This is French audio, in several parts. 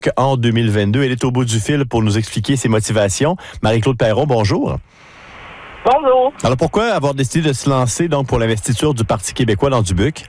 en 2022. Elle est au bout du fil pour nous expliquer ses motivations. Marie-Claude Perron, bonjour. Bonjour. Alors, pourquoi avoir décidé de se lancer donc pour l'investiture du Parti québécois dans Dubuc?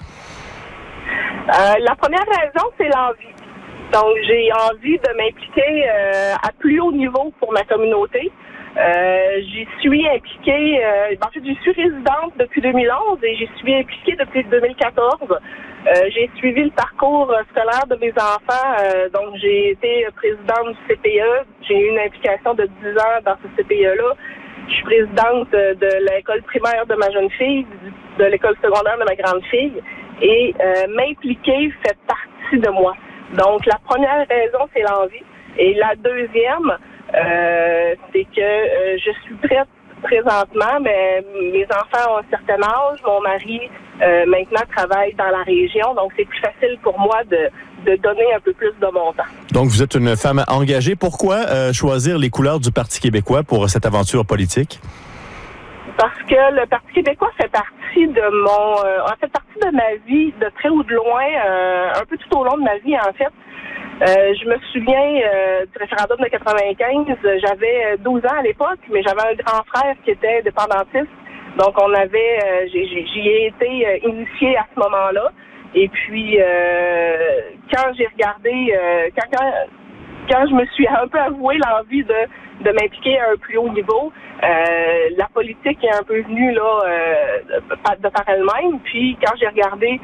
La première raison, c'est l'envie. Donc, j'ai envie de m'impliquer à plus haut niveau pour ma communauté. J'y suis impliquée, en fait, je suis résidente depuis 2011 et j'y suis impliquée depuis 2014. J'ai suivi le parcours scolaire de mes enfants, donc j'ai été présidente du CPE. J'ai eu une implication de 10 ans dans ce CPE-là. Je suis présidente de l'école primaire de ma jeune fille, de l'école secondaire de ma grande fille, et m'impliquer fait partie de moi. Donc, la première raison, c'est l'envie. Et la deuxième, c'est que je suis prête présentement, mais mes enfants ont un certain âge. Mon mari, maintenant, travaille dans la région. Donc, c'est plus facile pour moi de donner un peu plus de mon temps. Donc, vous êtes une femme engagée. Pourquoi choisir les couleurs du Parti québécois pour cette aventure politique? Parce que le Parti québécois fait partie de ma vie de près ou de loin, un peu tout au long de ma vie, en fait. Je me souviens du référendum de 95, j'avais 12 ans à l'époque, mais j'avais un grand frère qui était indépendantiste. Donc, j'y ai été initiée à ce moment-là. Et puis, quand j'ai regardé, quand je me suis un peu avoué l'envie de m'impliquer à un plus haut niveau, la politique est un peu venue là de par elle-même. Puis quand j'ai regardé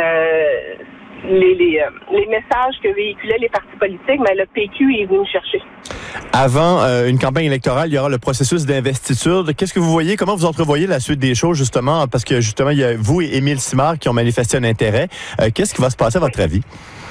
les messages que véhiculaient les partis politiques, mais le PQ est venu me chercher. Avant une campagne électorale, il y aura le processus d'investiture. Qu'est-ce que vous voyez? Comment vous entrevoyez la suite des choses, justement? Parce que, justement, il y a vous et Émile Simard qui ont manifesté un intérêt. Qu'est-ce qui va se passer à votre avis?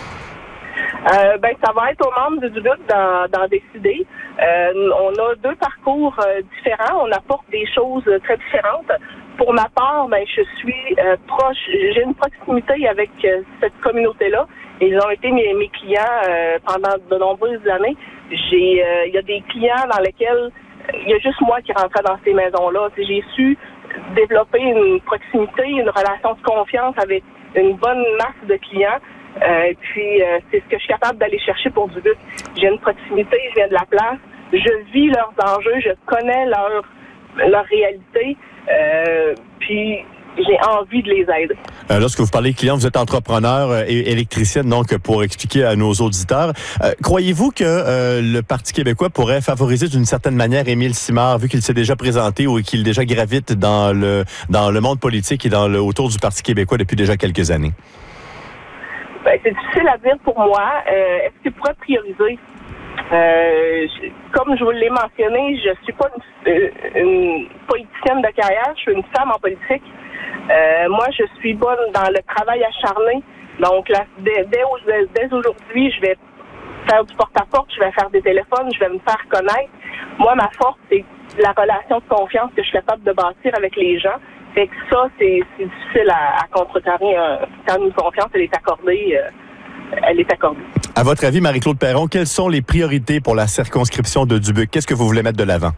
Ça va être aux membres du Dubuc d'en décider. On a deux parcours différents. On apporte des choses très différentes. Pour ma part, je suis proche. J'ai une proximité avec cette communauté-là. Ils ont été mes clients pendant de nombreuses années. Il y a des clients dans lesquels il y a juste moi qui rentrais dans ces maisons-là. J'ai su développer une proximité, une relation de confiance avec une bonne masse de clients. Puis c'est ce que je suis capable d'aller chercher pour Dubuc. J'ai une proximité, je viens de la place, je vis leurs enjeux, je connais leur réalité, puis j'ai envie de les aider. Lorsque vous parlez de clients, vous êtes entrepreneur et électricienne, donc pour expliquer à nos auditeurs. Croyez-vous que le Parti québécois pourrait favoriser d'une certaine manière Émile Simard, vu qu'il s'est déjà présenté ou qu'il déjà gravite dans le monde politique et autour du Parti québécois depuis déjà quelques années? C'est difficile à dire pour moi. Est-ce qu'il pourrait prioriser? Comme je vous l'ai mentionné, je suis pas une politicienne de carrière, je suis une femme en politique. Moi, je suis bonne dans le travail acharné. Donc, dès aujourd'hui, je vais faire du porte-à-porte, je vais faire des téléphones, je vais me faire connaître. Moi, ma force, c'est la relation de confiance que je suis capable de bâtir avec les gens. Fait que ça, c'est difficile à contrecarrer. Quand une confiance, elle est accordée. À votre avis, Marie-Claude Perron, quelles sont les priorités pour la circonscription de Dubuc? Qu'est-ce que vous voulez mettre de l'avant?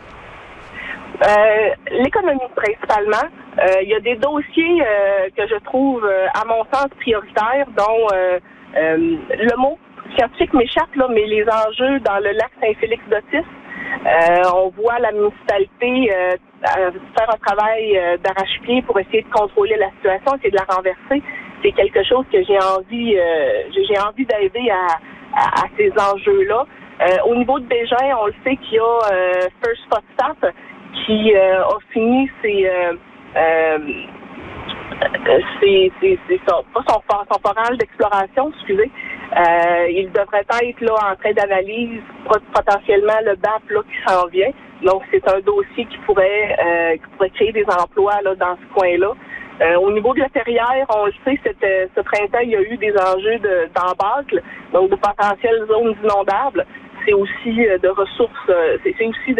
L'économie, principalement. Il y a des dossiers que je trouve, à mon sens, prioritaires, dont le mot scientifique m'échappe, là, mais les enjeux dans le lac Saint-Félix-d'Otis. On voit la municipalité faire un travail d'arrache-pied pour essayer de contrôler la situation, essayer de la renverser. C'est quelque chose que j'ai envie d'aider à ces enjeux-là. Au niveau de Bégin, on le sait qu'il y a First Spot Stop qui a fini son forage d'exploration, excusez. Il devrait être là en train d'analyse potentiellement le BAP là, qui s'en vient. Donc, c'est un dossier qui pourrait créer des emplois là, dans ce coin-là. Au niveau de la Terrière, on le sait, ce printemps, il y a eu des enjeux d'embâcle, donc de potentielles zones inondables. C'est aussi de ressources, c'est aussi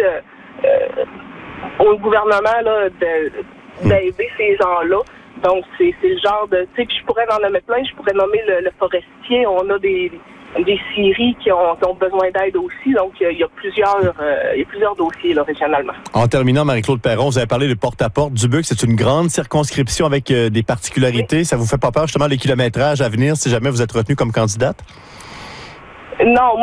au gouvernement là, d'aider ces gens-là. Donc, c'est le genre de... Tu sais, je pourrais en nommer plein. Je pourrais nommer le forestier. On a des scieries qui ont besoin d'aide aussi. Donc, il y a plusieurs dossiers là, régionalement. En terminant, Marie-Claude Perron, vous avez parlé de porte-à-porte. Dubuc, c'est une grande circonscription avec des particularités. Oui. Ça vous fait pas peur, justement, les kilométrages à venir si jamais vous êtes retenu comme candidate? Non,